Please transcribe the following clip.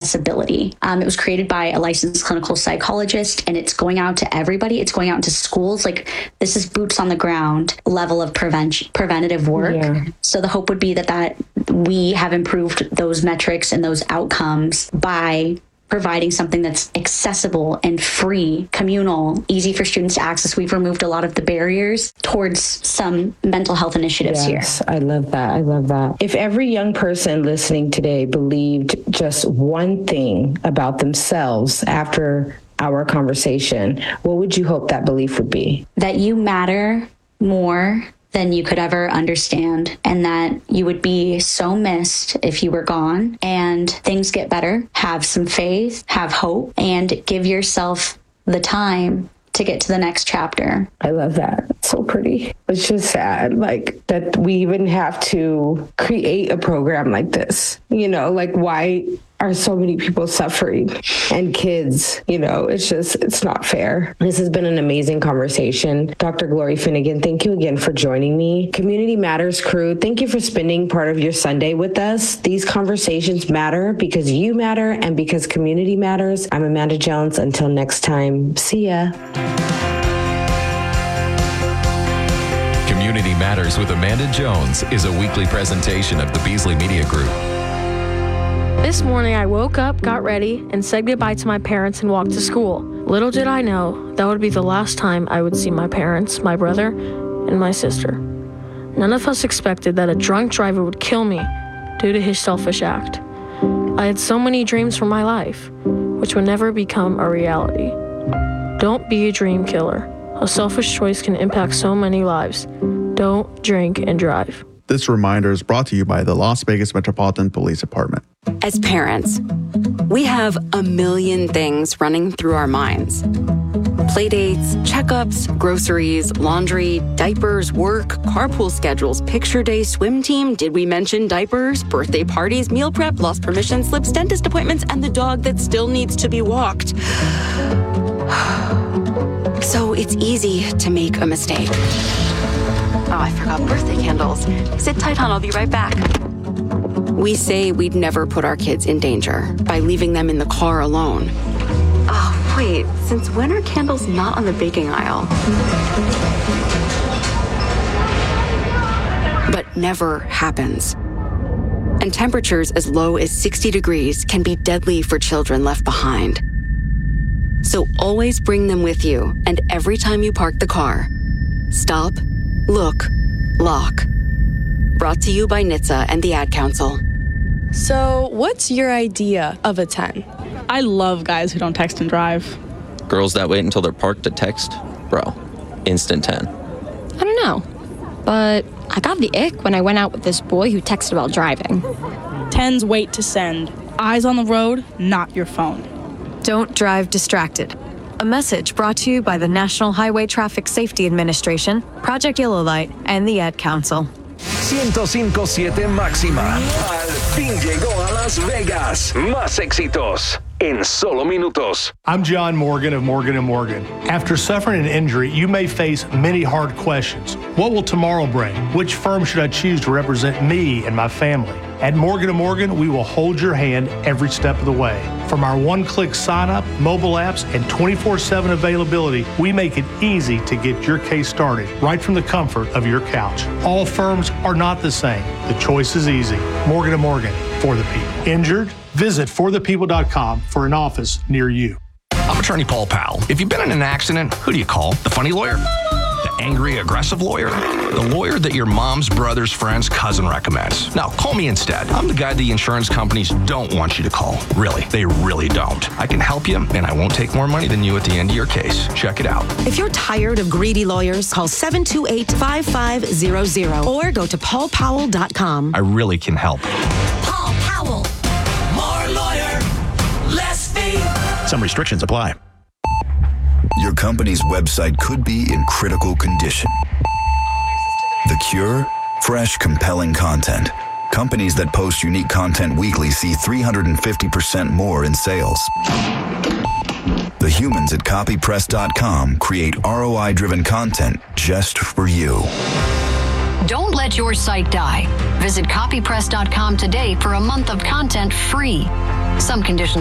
accessibility. It was created by a licensed clinical psychologist, and it's going out to everybody. It's going out into schools. Like, this is boots on the ground level of preventative work. Yeah. So the hope would be that we have improved those metrics and those outcomes by providing something that's accessible and free, communal, easy for students to access. We've removed a lot of the barriers towards some mental health initiatives here. Yes, I love that. I love that. If every young person listening today believed just one thing about themselves after our conversation, what would you hope that belief would be? That you matter more than you could ever understand, and that you would be so missed if you were gone, and things get better. Have some faith, have hope, and give yourself the time to get to the next chapter. I love that. It's so pretty. It's just sad, like, that we even have to create a program like this. You know, like, why are so many people suffering, and kids, you know, it's not fair. This has been an amazing conversation. Dr. Glory Finnegan, thank you again for joining me. Community Matters crew, thank you for spending part of your Sunday with us. These conversations matter because you matter and because community matters. I'm Amanda Jones. Until next time, see ya. Community Matters with Amanda Jones is a weekly presentation of the Beasley Media Group. This morning, I woke up, got ready, and said goodbye to my parents and walked to school. Little did I know that would be the last time I would see my parents, my brother, and my sister. None of us expected that a drunk driver would kill me due to his selfish act. I had so many dreams for my life, which would never become a reality. Don't be a dream killer. A selfish choice can impact so many lives. Don't drink and drive. This reminder is brought to you by the Las Vegas Metropolitan Police Department. As parents, we have a million things running through our minds. Playdates, checkups, groceries, laundry, diapers, work, carpool schedules, picture day, swim team, did we mention diapers, birthday parties, meal prep, lost permission slips, dentist appointments, and the dog that still needs to be walked. So it's easy to make a mistake. Oh, I forgot birthday candles. Sit tight, hon, I'll be right back. We say we'd never put our kids in danger by leaving them in the car alone. Oh, wait, since when are candles not on the baking aisle? But never happens. And temperatures as low as 60 degrees can be deadly for children left behind. So always bring them with you, and every time you park the car, stop, look, lock. Brought to you by NHTSA and the Ad Council. So, what's your idea of a 10? I love guys who don't text and drive. Girls that wait until they're parked to text? Bro, instant 10. I don't know, but I got the ick when I went out with this boy who texted while driving. 10s wait to send. Eyes on the road, not your phone. Don't drive distracted. A message brought to you by the National Highway Traffic Safety Administration, Project Yellow Light, and the Ad Council. 105.7 Máxima. Al fin llegó a Las Vegas. Más éxitos en solo minutos. I'm John Morgan of Morgan & Morgan. After suffering an injury, you may face many hard questions. What will tomorrow bring? Which firm should I choose to represent me and my family? At Morgan & Morgan, we will hold your hand every step of the way. From our one-click sign-up, mobile apps, and 24/7 availability, we make it easy to get your case started right from the comfort of your couch. All firms are not the same. The choice is easy. Morgan & Morgan, for the people. Injured? Visit forthepeople.com for an office near you. I'm attorney Paul Powell. If you've been in an accident, who do you call? The funny lawyer? The angry, aggressive lawyer? The lawyer that your mom's brother's friend's cousin recommends? No, call me instead. I'm the guy the insurance companies don't want you to call. Really, they really don't. I can help you, and I won't take more money than you at the end of your case. Check it out. If you're tired of greedy lawyers, call 728-5500 or go to paulpowell.com. I really can help. Paul Powell. More lawyer, less fee. Some restrictions apply. Your company's website could be in critical condition. The cure? Fresh, compelling content. Companies that post unique content weekly see 350% more in sales. The humans at copypress.com create ROI-driven content just for you. Don't let your site die. Visit copypress.com today for a month of content free. Some conditions